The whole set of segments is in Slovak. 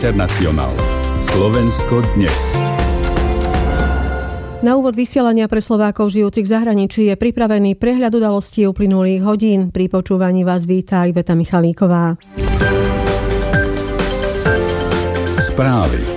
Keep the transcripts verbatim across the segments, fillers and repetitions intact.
Internacionál. Slovensko dnes. Na úvod vysielania pre Slovákov žijúcich v zahraničí je pripravený prehľad udalostí uplynulých hodín. Pri počúvaní vás víta Iveta Michalíková. Správy.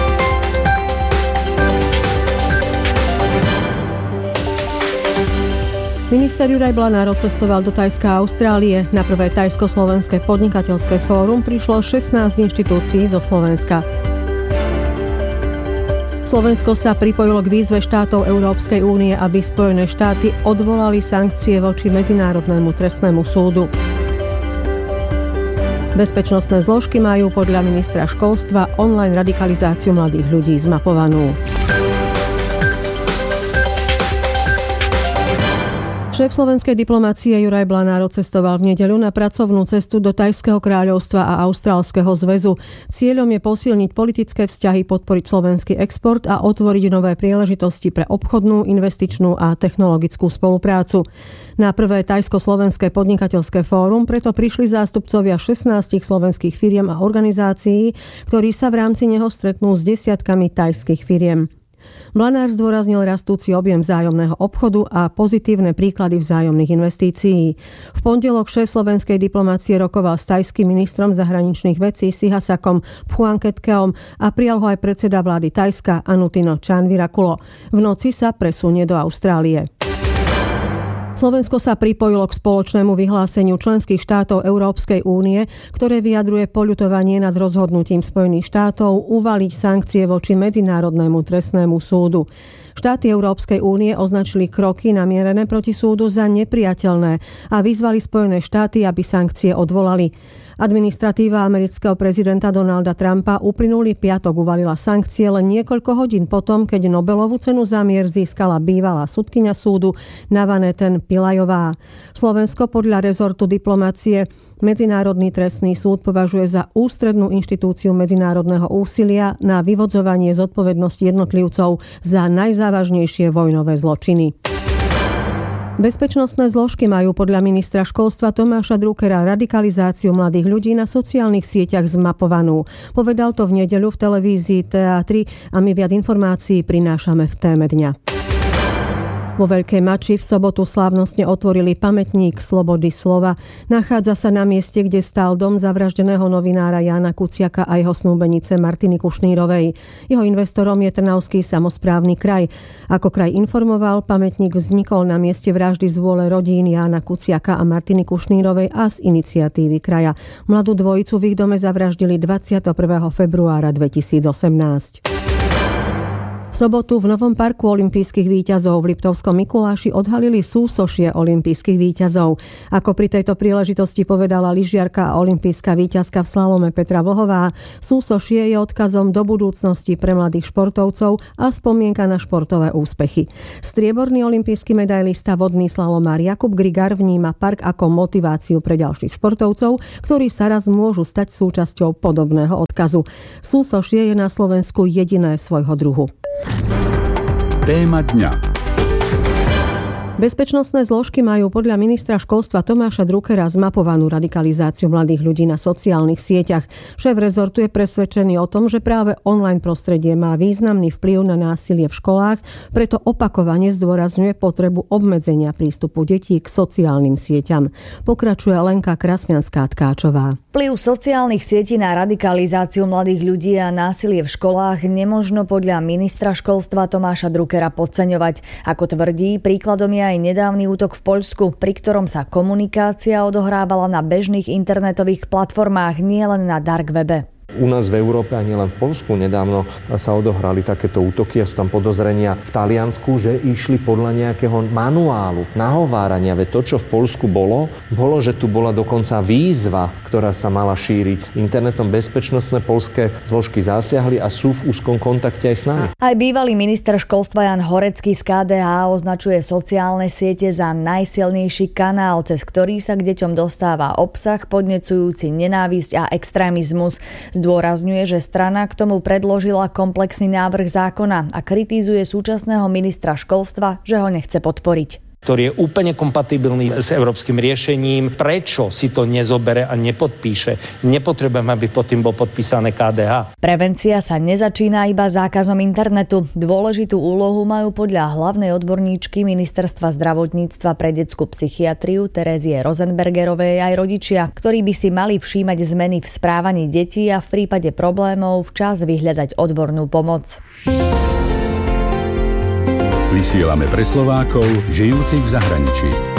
Minister Juraj Blanár odcestoval do Thajska a Austrálie. Na prvé Thajsko-slovenské podnikateľské fórum prišlo šestnásť inštitúcií zo Slovenska. Slovensko sa pripojilo k výzve štátov Európskej únie, aby Spojené štáty odvolali sankcie voči Medzinárodnému trestnému súdu. Bezpečnostné zložky majú podľa ministra školstva online radikalizáciu mladých ľudí zmapovanú. Šéf slovenskej diplomácie Juraj Blanár odcestoval v nedeľu na pracovnú cestu do Thajského kráľovstva a Austrálskeho zväzu. Cieľom je posilniť politické vzťahy, podporiť slovenský export a otvoriť nové príležitosti pre obchodnú, investičnú a technologickú spoluprácu. Na prvé Thajsko-slovenské podnikateľské fórum preto prišli zástupcovia šestnástich slovenských firiem a organizácií, ktorí sa v rámci neho stretnú s desiatkami thajských firiem. Blanár zdôraznil rastúci objem vzájomného obchodu a pozitívne príklady vzájomných investícií. V pondelok šéf slovenskej diplomácie rokoval s thajským ministrom zahraničných vecí Sihasakom Phuangketkeom a prijal ho aj predseda vlády Thajska Anutino Chanvirakul. V noci sa presunie do Austrálie. Slovensko sa pripojilo k spoločnému vyhláseniu členských štátov Európskej únie, ktoré vyjadruje poľutovanie nad rozhodnutím Spojených štátov uvaliť sankcie voči Medzinárodnému trestnému súdu. Štáty Európskej únie označili kroky namierené proti súdu za nepriateľné a vyzvali Spojené štáty, aby sankcie odvolali. Administratíva amerického prezidenta Donalda Trumpa uplynulý piatok uvalila sankcie len niekoľko hodín potom, keď Nobelovú cenu za mier získala bývalá sudkyňa súdu Navaneten Pillajová. Slovensko podľa rezortu diplomácie Medzinárodný trestný súd považuje za ústrednú inštitúciu medzinárodného úsilia na vyvodzovanie zodpovednosti jednotlivcov za najzávažnejšie vojnové zločiny. Bezpečnostné zložky majú podľa ministra školstva Tomáša Druckera radikalizáciu mladých ľudí na sociálnych sieťach zmapovanú. Povedal to v nedeľu v televízii té á tri a my viac informácií prinášame v téme dňa. Vo Veľkej Mači v sobotu slávnostne otvorili pamätník slobody slova. Nachádza sa na mieste, kde stál dom zavraždeného novinára Jána Kuciaka a jeho snúbenice Martiny Kušnírovej. Jeho investorom je Trnavský samosprávny kraj. Ako kraj informoval, pamätník vznikol na mieste vraždy z vôle rodín Jána Kuciaka a Martiny Kušnírovej a z iniciatívy kraja. Mladú dvojicu v ich dome zavraždili dvadsiateho prvého februára dvetisícosemnásť. V sobotu v novom parku olympijských víťazov v Liptovskom Mikuláši odhalili súsošie olympijských víťazov. Ako pri tejto príležitosti povedala lyžiarka a olympijská víťazka v slalome Petra Vlhová, súsošie je odkazom do budúcnosti pre mladých športovcov a spomienka na športové úspechy. Strieborný olympijský medailista vodný slalomár Jakub Grigar vníma park ako motiváciu pre ďalších športovcov, ktorí sa raz môžu stať súčasťou podobného odkazu. Súsošie je na Slovensku jediné svojho druhu. Téma dňa. Bezpečnostné zložky majú podľa ministra školstva Tomáša Druckera zmapovanú radikalizáciu mladých ľudí na sociálnych sieťach. Šéf rezortu je presvedčený o tom, že práve online prostredie má významný vplyv na násilie v školách, preto opakovane zdôrazňuje potrebu obmedzenia prístupu detí k sociálnym sieťam. Pokračuje Lenka Krasňanská-Tkáčová. Vplyv sociálnych sietí na radikalizáciu mladých ľudí a násilie v školách nemožno podľa ministra školstva Tomáša Druckera podceňovať. Ako tvrdí, príkladom je aj nedávny útok v Poľsku, pri ktorom sa komunikácia odohrávala na bežných internetových platformách, nielen na dark webe. U nás v Európe a nielen v Poľsku nedávno sa odohrali takéto útoky a sú tam podozrenia v Taliansku, že išli podľa nejakého manuálu nahovárania. Veď to, čo v Poľsku bolo, bolo, že tu bola dokonca výzva, ktorá sa mala šíriť. Internetom bezpečnostné poľské zložky zasiahli a sú v úzkom kontakte aj s nami. Aj bývalý minister školstva Jan Horecký z ká dé há označuje sociálne siete za najsilnejší kanál, cez ktorý sa k deťom dostáva obsah podnecujúci nenávisť a extrémizmus. Zdôrazňuje, že strana k tomu predložila komplexný návrh zákona a kritizuje súčasného ministra školstva, že ho nechce podporiť. ktorý je úplne kompatibilný s európskym riešením. Prečo si to nezobere a nepodpíše? Nepotrebujem, aby pod tým bol podpísané ká dé há. Prevencia sa nezačína iba zákazom internetu. Dôležitú úlohu majú podľa hlavnej odborníčky Ministerstva zdravotníctva pre detskú psychiatriu Terézie Rosenbergerovej aj rodičia, ktorí by si mali všímať zmeny v správaní detí a v prípade problémov včas vyhľadať odbornú pomoc. Vysielame pre Slovákov žijúcich v zahraničí.